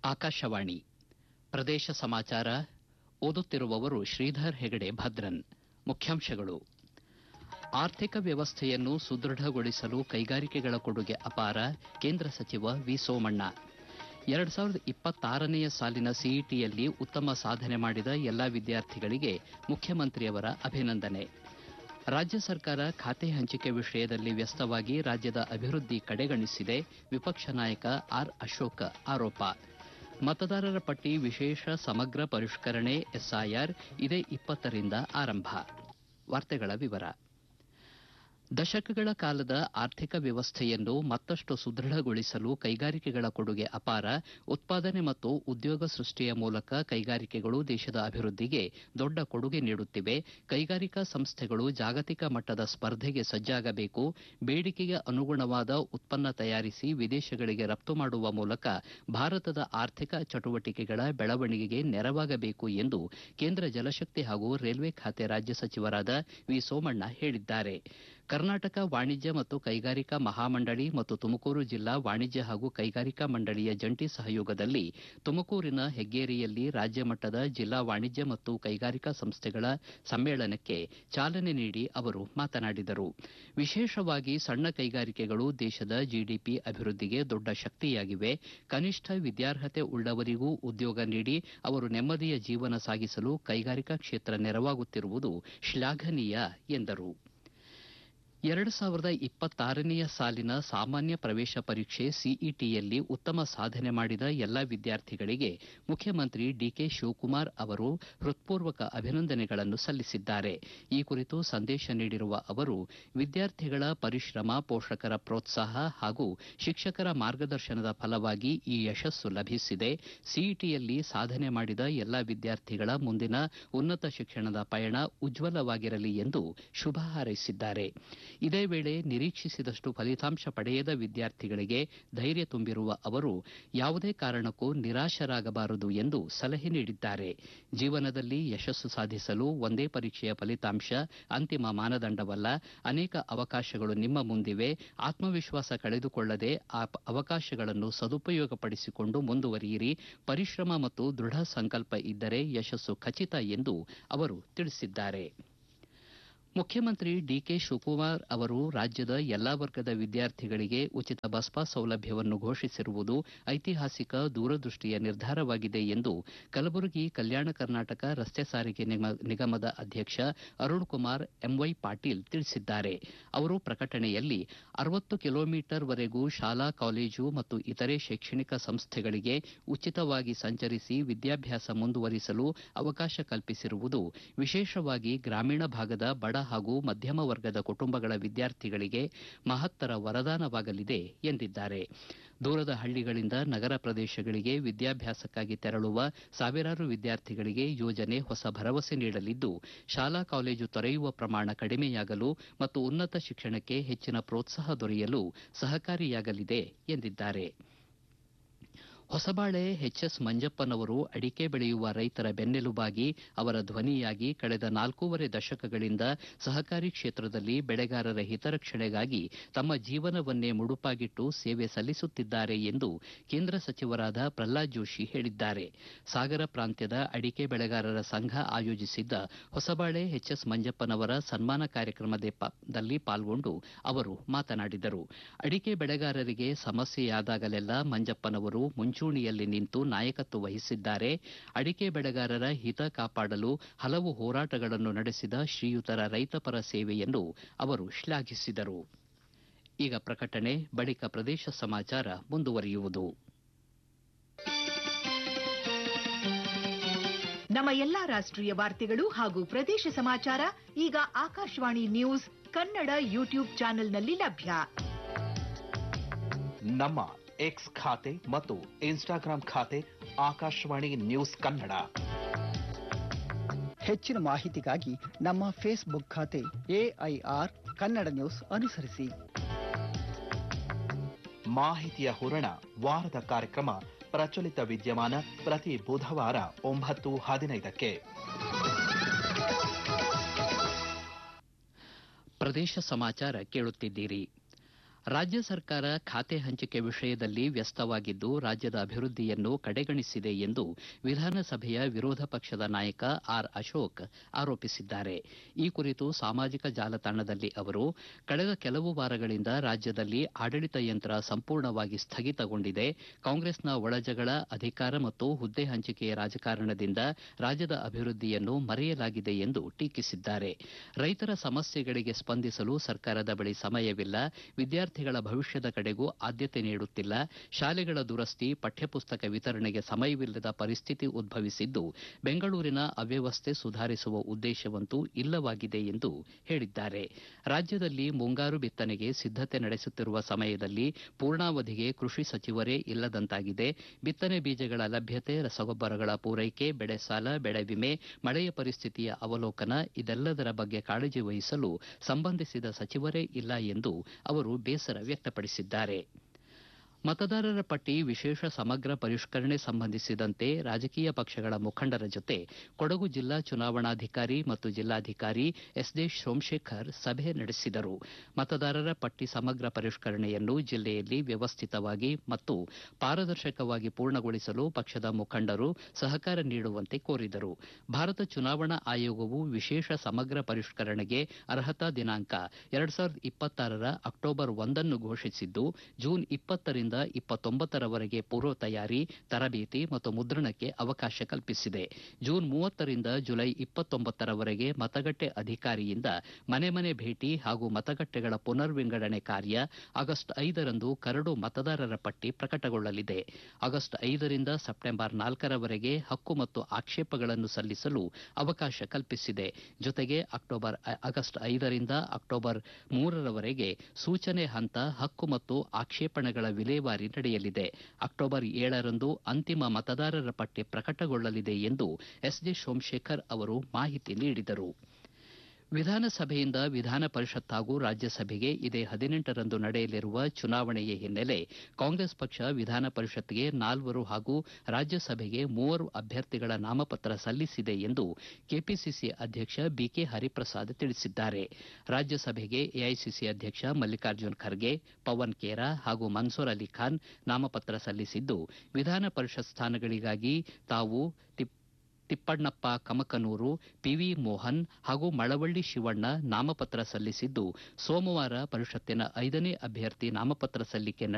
ಆಕಾಶವಾಣಿ ಪ್ರದೇಶ ಸಮಾಚಾರ ಓದುತ್ತಿರುವವರು ಶ್ರೀಧರ್ ಹೆಗಡೆ ಭದ್ರನ್. ಮುಖ್ಯಾಂಶಗಳು: ಆರ್ಥಿಕ ವ್ಯವಸ್ಥೆಯನ್ನು ಸುದೃಢಗೊಳಿಸಲು ಕೈಗಾರಿಕೆಗಳ ಕೊಡುಗೆ ಅಪಾರ, ಕೇಂದ್ರ ಸಚಿವ ವಿ. ಸೋಮಣ್ಣ. 2026ನೇ ಸಾಲಿನ ಸಿಇಟಿಯಲ್ಲಿ ಉತ್ತಮ ಸಾಧನೆ ಮಾಡಿದ ಎಲ್ಲಾ ವಿದ್ಯಾರ್ಥಿಗಳಿಗೆ ಮುಖ್ಯಮಂತ್ರಿಯವರ ಅಭಿನಂದನೆ. ರಾಜ್ಯ ಸರ್ಕಾರ ಖಾತೆ ಹಂಚಿಕೆ ವಿಷಯದಲ್ಲಿ ವ್ಯಸ್ತವಾಗಿ ರಾಜ್ಯದ ಅಭಿವೃದ್ಧಿ ಕಡೆಗಣಿಸಿದೆ, ವಿಪಕ್ಷ ನಾಯಕ ಆರ್. ಅಶೋಕ್ ಆರೋಪ. ಮತದಾರರ ಪಟ್ಟಿ ವಿಶೇಷ ಸಮಗ್ರ ಪರಿಷ್ಕರಣೆ ಎಸ್ಐಆರ್ ಇದೇ 20ರಿಂದ ಆರಂಭ. ವಾರ್ತೆಗಳ ವಿವರ. ದಶಕಗಳ ಕಾಲದ ಆರ್ಥಿಕ ವ್ಯವಸ್ಥೆಯನ್ನು ಮತ್ತಷ್ಟು ಸುದೃಢಗೊಳಿಸಲು ಕೈಗಾರಿಕೆಗಳ ಕೊಡುಗೆ ಅಪಾರ. ಉತ್ಪಾದನೆ ಮತ್ತು ಉದ್ಯೋಗ ಸೃಷ್ಟಿಯ ಮೂಲಕ ಕೈಗಾರಿಕೆಗಳು ದೇಶದ ಅಭಿವೃದ್ಧಿಗೆ ದೊಡ್ಡ ಕೊಡುಗೆ ನೀಡುತ್ತಿವೆ. ಕೈಗಾರಿಕಾ ಸಂಸ್ಥೆಗಳು ಜಾಗತಿಕ ಮಟ್ಟದ ಸ್ಪರ್ಧೆಗೆ ಸಜ್ಜಾಗಬೇಕು. ಬೇಡಿಕೆಗೆ ಅನುಗುಣವಾದ ಉತ್ಪನ್ನ ತಯಾರಿಸಿ ವಿದೇಶಗಳಿಗೆ ರಫ್ತು ಮಾಡುವ ಮೂಲಕ ಭಾರತದ ಆರ್ಥಿಕ ಚಟುವಟಿಕೆಗಳ ಬೆಳವಣಿಗೆಗೆ ನೆರವಾಗಬೇಕು ಎಂದು ಕೇಂದ್ರ ಜಲಶಕ್ತಿ ಹಾಗೂ ರೈಲ್ವೆ ಖಾತೆ ರಾಜ್ಯ ಸಚಿವರಾದ ವಿ. ಸೋಮಣ್ಣ ಹೇಳಿದ್ದಾರೆ. ಕರ್ನಾಟಕ ವಾಣಿಜ್ಯ ಮತ್ತು ಕೈಗಾರಿಕಾ ಮಹಾಮಂಡಳಿ ಮತ್ತು ತುಮಕೂರು ಜಿಲ್ಲಾ ವಾಣಿಜ್ಯ ಹಾಗೂ ಕೈಗಾರಿಕಾ ಮಂಡಳಿಯ ಜಂಟಿ ಸಹಯೋಗದಲ್ಲಿ ತುಮಕೂರಿನ ಹೆಗ್ಗೇರಿಯಲ್ಲಿ ರಾಜ್ಯ ಮಟ್ಟದ ಜಿಲ್ಲಾ ವಾಣಿಜ್ಯ ಮತ್ತು ಕೈಗಾರಿಕಾ ಸಂಸ್ಥೆಗಳ ಸಮ್ಮೇಳನಕ್ಕೆ ಚಾಲನೆ ನೀಡಿ ಅವರು ಮಾತನಾಡಿದರು. ವಿಶೇಷವಾಗಿ ಸಣ್ಣ ಕೈಗಾರಿಕೆಗಳು ದೇಶದ ಜಿಡಿಪಿ ಅಭಿವೃದ್ಧಿಗೆ ದೊಡ್ಡ ಶಕ್ತಿಯಾಗಿವೆ. ಕನಿಷ್ಠ ವಿದ್ಯಾರ್ಹತೆ ಉಳ್ಳವರಿಗೂ ಉದ್ಯೋಗ ನೀಡಿ ಅವರು ನೆಮ್ಮದಿಯ ಜೀವನ ಸಾಗಿಸಲು ಕೈಗಾರಿಕಾ ಕ್ಷೇತ್ರ ನೆರವಾಗುತ್ತಿರುವುದು ಶ್ಲಾಘನೀಯ ಎಂದರು. 2026ನೇ ಸಾಲಿನ ಸಾಮಾನ್ಯ ಪ್ರವೇಶ ಪರೀಕ್ಷೆ ಸಿಇಟಿಯಲ್ಲಿ ಉತ್ತಮ ಸಾಧನೆ ಮಾಡಿದ ಎಲ್ಲಾ ವಿದ್ಯಾರ್ಥಿಗಳಿಗೆ ಮುಖ್ಯಮಂತ್ರಿ ಡಿಕೆ ಶಿವಕುಮಾರ್ ಅವರು ಹೃತ್ಪೂರ್ವಕ ಅಭಿನಂದನೆಗಳನ್ನು ಸಲ್ಲಿಸಿದ್ದಾರೆ. ಈ ಕುರಿತು ಸಂದೇಶ ನೀಡಿರುವ ಅವರು, ವಿದ್ಯಾರ್ಥಿಗಳ ಪರಿಶ್ರಮ, ಪೋಷಕರ ಪ್ರೋತ್ಸಾಹ ಹಾಗೂ ಶಿಕ್ಷಕರ ಮಾರ್ಗದರ್ಶನದ ಫಲವಾಗಿ ಈ ಯಶಸ್ಸು ಲಭಿಸಿದೆ. ಸಿಇಟಿಯಲ್ಲಿ ಸಾಧನೆ ಮಾಡಿದ ಎಲ್ಲಾ ವಿದ್ಯಾರ್ಥಿಗಳ ಮುಂದಿನ ಉನ್ನತ ಶಿಕ್ಷಣದ ಪಯಣ ಉಜ್ವಲವಾಗಿರಲಿ ಎಂದು ಶುಭ ಹಾರೈಸಿದ್ದಾರೆ. ಇದೇ ವೇಳೆ ನಿರೀಕ್ಷಿಸಿದಷ್ಟು ಫಲಿತಾಂಶ ಪಡೆಯದ ವಿದ್ಯಾರ್ಥಿಗಳಿಗೆ ಧೈರ್ಯ ತುಂಬಿರುವ ಅವರು, ಯಾವುದೇ ಕಾರಣಕ್ಕೂ ನಿರಾಶರಾಗಬಾರದು ಎಂದು ಸಲಹೆ ನೀಡಿದ್ದಾರೆ. ಜೀವನದಲ್ಲಿ ಯಶಸ್ಸು ಸಾಧಿಸಲು ಒಂದೇ ಪರೀಕ್ಷೆಯ ಫಲಿತಾಂಶ ಅಂತಿಮ ಮಾನದಂಡವಲ್ಲ. ಅನೇಕ ಅವಕಾಶಗಳು ನಿಮ್ಮ ಮುಂದಿವೆ. ಆತ್ಮವಿಶ್ವಾಸ ಕಳೆದುಕೊಳ್ಳದೆ ಆ ಅವಕಾಶಗಳನ್ನು ಸದುಪಯೋಗಪಡಿಸಿಕೊಂಡು ಮುಂದುವರಿಯಿರಿ. ಪರಿಶ್ರಮ ಮತ್ತು ದೃಢ ಸಂಕಲ್ಪ ಇದ್ದರೆ ಯಶಸ್ಸು ಖಚಿತ ಎಂದು ಅವರು ತಿಳಿಸಿದ್ದಾರೆ. ಮುಖ್ಯಮಂತ್ರಿ ಡಿಕೆ ಶಿವಕುಮಾರ್ ಅವರು ರಾಜ್ಯದ ಎಲ್ಲಾ ವರ್ಗದ ವಿದ್ಯಾರ್ಥಿಗಳಿಗೆ ಉಚಿತ ಬಸ್ ಪಾಸ್ ಸೌಲಭ್ಯವನ್ನು ಘೋಷಿಸಿರುವುದು ಐತಿಹಾಸಿಕ ದೂರದೃಷ್ಟಿಯ ನಿರ್ಧಾರವಾಗಿದೆ ಎಂದು ಕಲಬುರಗಿ ಕಲ್ಯಾಣ ಕರ್ನಾಟಕ ರಸ್ತೆ ಸಾರಿಗೆ ನಿಗಮದ ಅಧ್ಯಕ್ಷ ಅರುಣ್ ಕುಮಾರ್ ಎಂವೈ ಪಾಟೀಲ್ ತಿಳಿಸಿದ್ದಾರೆ. ಅವರು ಪ್ರಕಟಣೆಯಲ್ಲಿ 60 ಕಿಲೋಮೀಟರ್ ವರೆಗೂ ಶಾಲಾ, ಕಾಲೇಜು ಮತ್ತು ಇತರೆ ಶೈಕ್ಷಣಿಕ ಸಂಸ್ಥೆಗಳಿಗೆ ಉಚಿತವಾಗಿ ಸಂಚರಿಸಿ ವಿದ್ಯಾಭ್ಯಾಸ ಮುಂದುವರಿಸಲು ಅವಕಾಶ ಕಲ್ಪಿಸಿರುವುದು ವಿಶೇಷವಾಗಿ ಗ್ರಾಮೀಣ ಭಾಗದ ಬಡ ಹಾಗೂ ಮಧ್ಯಮ ವರ್ಗದ ಕುಟುಂಬಗಳ ವಿದ್ಯಾರ್ಥಿಗಳಿಗೆ ಮಹತ್ತರ ವರದಾನವಾಗಲಿದೆ ಎಂದಿದ್ದಾರೆ. ದೂರದ ಹಳ್ಳಿಗಳಿಂದ ನಗರ ಪ್ರದೇಶಗಳಿಗೆ ವಿದ್ಯಾಭ್ಯಾಸಕ್ಕಾಗಿ ತೆರಳುವ ಸಾವಿರಾರು ವಿದ್ಯಾರ್ಥಿಗಳಿಗೆ ಯೋಜನೆ ಹೊಸ ಭರವಸೆ ನೀಡಲಿದ್ದು, ಶಾಲಾ ಕಾಲೇಜು ತೊರೆಯುವ ಪ್ರಮಾಣ ಕಡಿಮೆಯಾಗಲು ಮತ್ತು ಉನ್ನತ ಶಿಕ್ಷಣಕ್ಕೆ ಹೆಚ್ಚಿನ ಪ್ರೋತ್ಸಾಹ ದೊರೆಯಲು ಸಹಕಾರಿಯಾಗಲಿದೆ ಎಂದಿದ್ದಾರೆ. ಹೊಸಬಾಳೆ ಎಚ್. ಎಸ್. ಮಂಜಪ್ಪನವರು ಅಡಿಕೆ ಬೆಳೆಯುವ ರೈತರ ಬೆನ್ನೆಲುಬಾಗಿ, ಅವರ ಧ್ವನಿಯಾಗಿ ಕಳೆದ 4.5 ದಶಕಗಳಿಂದ ಸಹಕಾರಿ ಕ್ಷೇತ್ರದಲ್ಲಿ ಬೆಳೆಗಾರರ ಹಿತರಕ್ಷಣೆಗಾಗಿ ತಮ್ಮ ಜೀವನವನ್ನೇ ಮುಡುಪಾಗಿಟ್ಟು ಸೇವೆ ಸಲ್ಲಿಸುತ್ತಿದ್ದಾರೆ ಎಂದು ಕೇಂದ್ರ ಸಚಿವರಾದ ಪ್ರಹ್ಲಾದ್ ಜೋಶಿ ಹೇಳಿದ್ದಾರೆ. ಸಾಗರ ಪ್ರಾಂತ್ಯದ ಅಡಿಕೆ ಬೆಳೆಗಾರರ ಸಂಘ ಆಯೋಜಿಸಿದ್ದ ಹೊಸಬಾಳೆ ಎಚ್. ಎಸ್. ಮಂಜಪ್ಪನವರ ಸನ್ಮಾನ ಕಾರ್ಯಕ್ರಮದಲ್ಲಿ ಪಾಲ್ಗೊಂಡು ಅವರು ಮಾತನಾಡಿದರು. ಅಡಿಕೆ ಬೆಳೆಗಾರರಿಗೆ ಸಮಸ್ಯೆಯಾದಾಗಲೆಲ್ಲ ಮಂಜಪ್ಪನವರು ಮುಂಚೂಣಿಯಲ್ಲಿ ನಿಂತು ನಾಯಕತ್ವ ವಹಿಸಿದ್ದಾರೆ. ಅಡಿಕೆ ಬೆಳೆಗಾರರ ಹಿತ ಕಾಪಾಡಲು ಹಲವು ಹೋರಾಟಗಳನ್ನು ನಡೆಸಿದ ಶ್ರೀಯುತರ ರೈತಪರ ಸೇವೆಯನ್ನು ಅವರು ಶ್ಲಾಘಿಸಿದರು. ಈಗ ಪ್ರಕಟಣೆ, ಬಳಿಕ ಪ್ರದೇಶ ಸಮಾಚಾರ ಮುಂದುವರಿಯುವುದು. ನಮ್ಮ ಎಲ್ಲಾ ರಾಷ್ಟ್ರೀಯ ವಾರ್ತೆಗಳು ಹಾಗೂ ಪ್ರದೇಶ ಸಮಾಚಾರ ಈಗ ಆಕಾಶವಾಣಿ ನ್ಯೂಸ್ ಕನ್ನಡ ಯೂಟ್ಯೂಬ್ ಚಾನೆಲ್ನಲ್ಲಿ ಲಭ್ಯ. ನಮ್ಮ ಎಕ್ಸ್ ಖಾತೆ ಮತ್ತು ಇನ್ಸ್ಟಾಗ್ರಾಂ ಖಾತೆ ಆಕಾಶವಾಣಿ ನ್ಯೂಸ್ ಕನ್ನಡ. ಹೆಚ್ಚಿನ ಮಾಹಿತಿಗಾಗಿ ನಮ್ಮ ಫೇಸ್ಬುಕ್ ಖಾತೆ AIR ಕನ್ನಡ ನ್ಯೂಸ್ ಅನುಸರಿಸಿ. ಮಾಹಿತಿಯ ಹೂರಣ, ವಾರದ ಕಾರ್ಯಕ್ರಮ ಪ್ರಚಲಿತ ವಿದ್ಯಮಾನ ಪ್ರತಿ ಬುಧವಾರ 9:15ಕ್ಕೆ. ಪ್ರದೇಶ ಸಮಾಚಾರ ಕೇಳುತ್ತಿದ್ದೀರಿ. ರಾಜ್ಯ ಸರ್ಕಾರ ಖಾತೆ ಹಂಚಿಕೆ ವಿಷಯದಲ್ಲಿ ವ್ಯಸ್ತವಾಗಿದ್ದು ರಾಜ್ಯದ ಅಭಿವೃದ್ಧಿಯನ್ನು ಕಡೆಗಣಿಸಿದೆ ಎಂದು ವಿಧಾನಸಭೆಯ ವಿರೋಧ ಪಕ್ಷದ ನಾಯಕ ಆರ್ ಅಶೋಕ್ ಆರೋಪಿಸಿದ್ದಾರೆ. ಈ ಕುರಿತು ಸಾಮಾಜಿಕ ಜಾಲತಾಣದಲ್ಲಿ ಅವರು, ಕಳೆದ ಕೆಲವು ವಾರಗಳಿಂದ ರಾಜ್ಯದಲ್ಲಿ ಆಡಳಿತ ಯಂತ್ರ ಸಂಪೂರ್ಣವಾಗಿ ಸ್ಥಗಿತಗೊಂಡಿದೆ. ಕಾಂಗ್ರೆಸ್ನ ಒಳಜಗಳ, ಅಧಿಕಾರ ಮತ್ತು ಹುದ್ದೆ ಹಂಚಿಕೆಯ ರಾಜಕಾರಣದಿಂದ ರಾಜ್ಯದ ಅಭಿವೃದ್ಧಿಯನ್ನು ಮರೆಯಲಾಗಿದೆ ಎಂದು ಟೀಕಿಸಿದ್ದಾರೆ. ರೈತರ ಸಮಸ್ಯೆಗಳಿಗೆ ಸ್ಪಂದಿಸಲು ಸರ್ಕಾರದ ಬಳಿ ಸಮಯವಿಲ್ಲ. ವಿದ್ಯಾರ್ಥಿಗಳ ಭವಿಷ್ಯದ ಕಡೆಗೂ ಆದ್ಯತೆ ನೀಡುತ್ತಿಲ್ಲ. ಶಾಲೆಗಳ ದುರಸ್ತಿ, ಪಠ್ಯಪುಸ್ತಕ ವಿತರಣೆಗೆ ಸಮಯವಿಲ್ಲದ ಪರಿಸ್ಥಿತಿ ಉದ್ಭವಿಸಿದ್ದು, ಬೆಂಗಳೂರಿನ ಅವ್ಯವಸ್ಥೆ ಸುಧಾರಿಸುವ ಉದ್ದೇಶವಂತೂ ಇಲ್ಲವಾಗಿದೆ ಎಂದು ಹೇಳಿದ್ದಾರೆ. ರಾಜ್ಯದಲ್ಲಿ ಮುಂಗಾರು ಬಿತ್ತನೆಗೆ ಸಿದ್ಧತೆ ನಡೆಸುತ್ತಿರುವ ಸಮಯದಲ್ಲಿ ಪೂರ್ಣಾವಧಿಗೆ ಕೃಷಿ ಸಚಿವರೇ ಇಲ್ಲದಂತಾಗಿದೆ. ಬಿತ್ತನೆ ಬೀಜಗಳ ಲಭ್ಯತೆ, ರಸಗೊಬ್ಬರಗಳ ಪೂರೈಕೆ, ಬೆಳೆ ಸಾಲ, ಬೆಳೆ ವಿಮೆ, ಮಳೆಯ ಪರಿಸ್ಥಿತಿಯ ಅವಲೋಕನ ಇದೆಲ್ಲದರ ಬಗ್ಗೆ ಕಾಳಜಿ ವಹಿಸಲು ಸಂಬಂಧಿಸಿದ ಸಚಿವರೇ ಇಲ್ಲ ಎಂದು ಅವರು ಬೇಸರ ವ್ಯಕ್ತಪಡಿಸಿದ್ದಾರೆ. ಮತದಾರರ ಪಟ್ಟಿ ವಿಶೇಷ ಸಮಗ್ರ ಪರಿಷ್ಕರಣೆ ಸಂಬಂಧಿಸಿದಂತೆ ರಾಜಕೀಯ ಪಕ್ಷಗಳ ಮುಖಂಡರ ಜೊತೆ ಕೊಡಗು ಜಿಲ್ಲಾ ಚುನಾವಣಾಧಿಕಾರಿ ಮತ್ತು ಜಿಲ್ಲಾಧಿಕಾರಿ ಎಸ್.ಡಿ. ಸೋಮಶೇಖರ್ ಸಭೆ ನಡೆಸಿದರು. ಮತದಾರರ ಪಟ್ಟಿ ಸಮಗ್ರ ಪರಿಷ್ಕರಣೆಯನ್ನು ಜಿಲ್ಲೆಯಲ್ಲಿ ವ್ಯವಸ್ಥಿತವಾಗಿ ಮತ್ತು ಪಾರದರ್ಶಕವಾಗಿ ಪೂರ್ಣಗೊಳಿಸಲು ಪಕ್ಷದ ಮುಖಂಡರು ಸಹಕಾರ ನೀಡುವಂತೆ ಕೋರಿದರು. ಭಾರತ ಚುನಾವಣಾ ಆಯೋಗವು ವಿಶೇಷ ಸಮಗ್ರ ಪರಿಷ್ಕರಣೆಗೆ ಅರ್ಹತಾ ದಿನಾಂಕ 2026 ಅಕ್ಟೋಬರ್ 1 ಘೋಷಿಸಿದ್ದು, ಜೂನ್ 20ರಿಂದ 29ರವರೆಗೆ ಪೂರ್ವ ತಯಾರಿ, ತರಬೇತಿ ಮತ್ತು ಮುದ್ರಣಕ್ಕೆ ಅವಕಾಶ ಕಲ್ಪಿಸಿದೆ. ಜೂನ್ 30ರಿಂದ ಜುಲೈ 29ರವರೆಗೆ ಮತಗಟ್ಟೆ ಅಧಿಕಾರಿಯಿಂದ ಮನೆ ಮನೆ ಭೇಟಿ ಹಾಗೂ ಮತಗಟ್ಟೆಗಳ ಪುನರ್ ವಿಂಗಡಣೆ ಕಾರ್ಯ. ಆಗಸ್ಟ್ 5ರಂದು ಕರಡು ಮತದಾರರ ಪಟ್ಟಿ ಪ್ರಕಟಗೊಳ್ಳಲಿದೆ. ಆಗಸ್ಟ್ 5ರಿಂದ ಸೆಪ್ಟೆಂಬರ್ 4ರವರೆಗೆ ಹಕ್ಕು ಮತ್ತು ಆಕ್ಷೇಪಗಳನ್ನು ಸಲ್ಲಿಸಲು ಅವಕಾಶ ಕಲ್ಪಿಸಿದೆ. ಜೊತೆಗೆ ಆಗಸ್ಟ್ 5ರಿಂದ ಅಕ್ಟೋಬರ್ 3ರವರೆಗೆ ಸೂಚನೆ ಹಂತ, ಹಕ್ಕು ಮತ್ತು ಆಕ್ಷೇಪಣೆಗಳ ವಿಲೇವಾರಿ ನಡೆಯಲಿದೆ. ಅಕ್ಟೋಬರ್ 7ರಂದು ಅಂತಿಮ ಮತದಾರರ ಪಟ್ಟಿ ಪ್ರಕಟಗೊಳ್ಳಲಿದೆ ಎಂದು ಎಸ್.ಡಿ. ಸೋಮಶೇಖರ್ ಅವರು ಮಾಹಿತಿ ನೀಡಿದರು. ವಿಧಾನಸಭೆಯಿಂದ ವಿಧಾನ ಪರಿಷತ್ ಹಾಗೂ ರಾಜ್ಯಸಭೆಗೆ ಇದೇ 18ರಂದು ನಡೆಯಲಿರುವ ಚುನಾವಣೆಯ ಹಿನ್ನೆಲೆ ಕಾಂಗ್ರೆಸ್ ಪಕ್ಷ ವಿಧಾನ ಪರಿಷತ್ಗೆ 4 ಹಾಗೂ ರಾಜ್ಯಸಭೆಗೆ 3 ಅಭ್ಯರ್ಥಿಗಳ ನಾಮಪತ್ರ ಸಲ್ಲಿಸಿದೆ ಎಂದು ಕೆಪಿಸಿಸಿ ಅಧ್ಯಕ್ಷ ಬಿಕೆ ಹರಿಪ್ರಸಾದ್ ತಿಳಿಸಿದ್ದಾರೆ. ರಾಜ್ಯಸಭೆಗೆ ಎಐಸಿಸಿ ಅಧ್ಯಕ್ಷ ಮಲ್ಲಿಕಾರ್ಜುನ್ ಖರ್ಗೆ, ಪವನ್ ಖೇರಾ ಹಾಗೂ ಮನ್ಸೂರ್ ಅಲಿ ಖಾನ್ ನಾಮಪತ್ರ ಸಲ್ಲಿಸಿದ್ದು, ವಿಧಾನ ಪರಿಷತ್ ಸ್ಥಾನಗಳಿಗಾಗಿ ತಾವು ತಿಪ್ಪಣ್ಣಪ್ಪ ಕಮಕನೂರು, ಪಿವಿ ಮೋಹನ್ ಹಾಗೂ ಮಳವಳ್ಳಿ ಶಿವಣ್ಣ ನಾಮಪತ್ರ ಸಲ್ಲಿಸಿದ್ದು, ಸೋಮವಾರ ಪರಿಷತ್ತಿನ 5ನೇ ಅಭ್ಯರ್ಥಿ ನಾಮಪತ್ರ ಸಲ್ಲಿಕೆ